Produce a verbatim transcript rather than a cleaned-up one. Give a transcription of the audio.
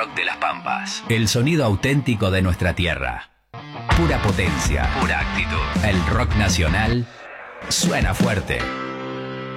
rock de las Pampas. El sonido auténtico de nuestra tierra. Pura potencia. Pura actitud. El rock nacional suena fuerte.